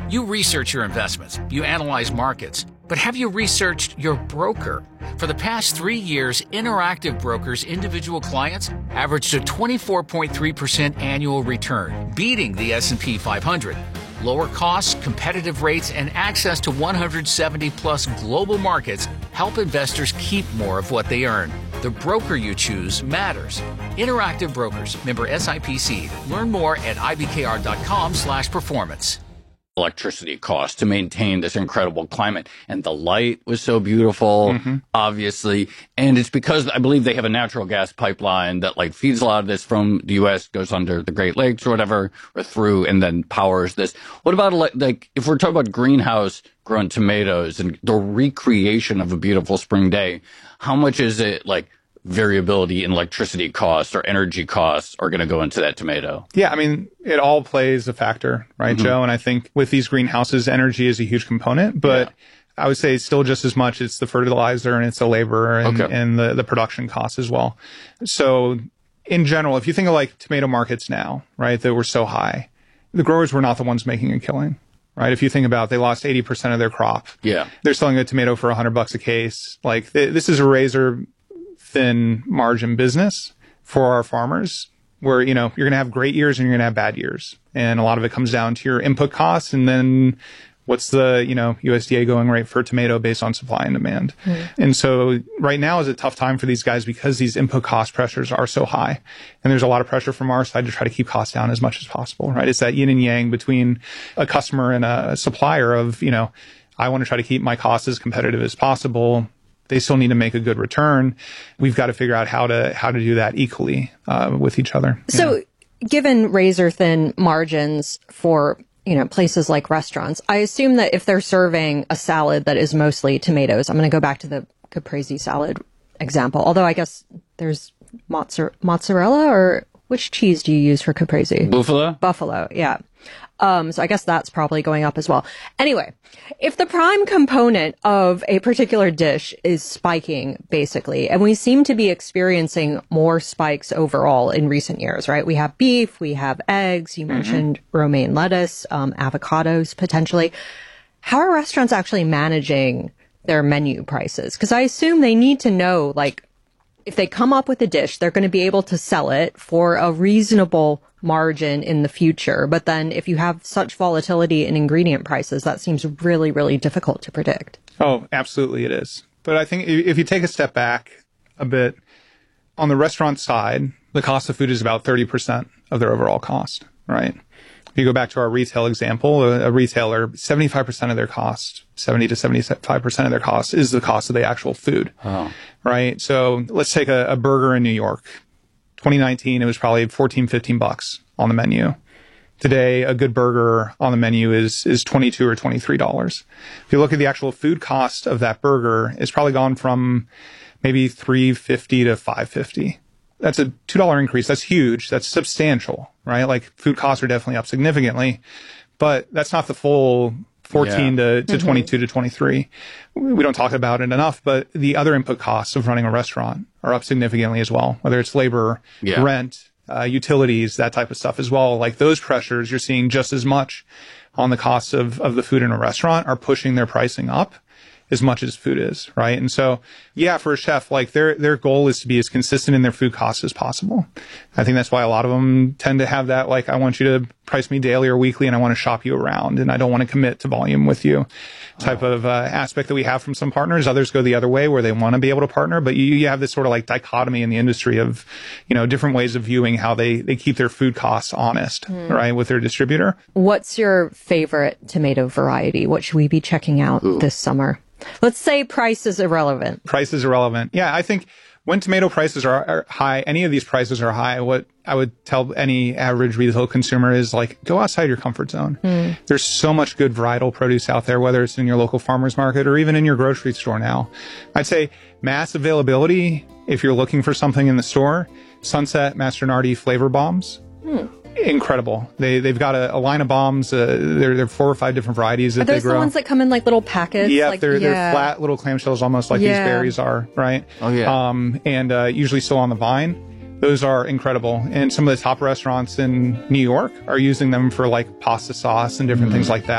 You research your investments, you analyze markets, but have you researched your broker? For the past 3 years, Interactive Brokers' individual clients averaged a 24.3% annual return, beating the S&P 500. Lower costs, competitive rates, and access to 170-plus global markets help investors keep more of what they earn. The broker you choose matters. Interactive Brokers, member SIPC. Learn more at ibkr.com/performance. Electricity costs to maintain this incredible climate. And the light was so beautiful, obviously. And it's because I believe they have a natural gas pipeline that like feeds a lot of this from the U.S., goes under the Great Lakes or whatever, or through, and then powers this. What about like if we're talking about greenhouse grown tomatoes and the recreation of a beautiful spring day, how much is it like variability in electricity costs or energy costs are going to go into that tomato? Yeah, I mean, it all plays a factor, right, Joe? And I think with these greenhouses, energy is a huge component, but I would say still just as much it's the fertilizer and it's the labor and the production costs as well. So in general, if you think of like tomato markets now, right, that were so high, the growers were not the ones making a killing. Right. If you think about, they lost 80% of their crop. Yeah. They're selling a tomato for $100 a case. Like this is a razor thin margin business for our farmers where, you know, you're going to have great years and you're going to have bad years. And a lot of it comes down to your input costs and then what's the, you know, USDA going rate for tomato based on supply and demand. And so right now is a tough time for these guys because these input cost pressures are so high. And there's a lot of pressure from our side to try to keep costs down as much as possible, right? It's that yin and yang between a customer and a supplier of, you know, I want to try to keep my costs as competitive as possible. They still need to make a good return. We've got to figure out how to do that equally with each other. So given razor thin margins for, you know, places like restaurants, I assume that if they're serving a salad that is mostly tomatoes, I'm going to go back to the caprese salad example, although I guess there's mozzarella, or which cheese do you use for caprese? Buffalo, yeah. So I guess that's probably going up as well. Anyway, if the prime component of a particular dish is spiking, basically, and we seem to be experiencing more spikes overall in recent years, right? We have beef, we have eggs, you mentioned romaine lettuce, avocados, potentially. How are restaurants actually managing their menu prices? Because I assume they need to know, like, if they come up with a dish, they're going to be able to sell it for a reasonable margin in the future. But then if you have such volatility in ingredient prices, that seems really, really difficult to predict. Oh, absolutely it is. But I think if you take a step back a bit, on the restaurant side, the cost of food is about 30% of their overall cost, right? If you go back to our retail example, a retailer, 75% of their cost, 70 to 75% of their cost is the cost of the actual food, right? So let's take a burger in New York. 2019, it was probably $14-15 on the menu. Today, a good burger on the menu is $22 or $23. If you look at the actual food cost of that burger, it's probably gone from maybe $3.50 to $5.50. That's a $2 increase. That's huge. That's substantial, right? Like food costs are definitely up significantly, but that's not the full 14 to 22 to 23. We don't talk about it enough, but the other input costs of running a restaurant are up significantly as well, whether it's labor, rent, utilities, that type of stuff as well. Like those pressures you're seeing just as much on the costs of the food in a restaurant are pushing their pricing up as much as food is, right? And so, yeah, for a chef, like their goal is to be as consistent in their food costs as possible. I think that's why a lot of them tend to have that, like, I want you to price me daily or weekly and I want to shop you around and I don't want to commit to volume with you type of aspect that we have from some partners. Others go the other way where they want to be able to partner, but you have this sort of like dichotomy in the industry of, you know, different ways of viewing how they keep their food costs honest, right, with their distributor. What's your favorite tomato variety? What should we be checking out this summer? Let's say price is irrelevant. Price is irrelevant. Yeah, I think when tomato prices are high, any of these prices are high, what I would tell any average retail consumer is like, go outside your comfort zone. There's so much good varietal produce out there, whether it's in your local farmer's market or even in your grocery store now. I'd say mass availability, if you're looking for something in the store, Sunset Mastronardi flavor bombs. Incredible. They've got a line of bombs. They're 4 or 5 different varieties that they grow. Are those the ones that come in like little packets? Yeah, like, they're flat little clamshells, almost like these berries are, right? Oh yeah. And usually still on the vine. Those are incredible. And some of the top restaurants in New York are using them for like pasta sauce and different things like that.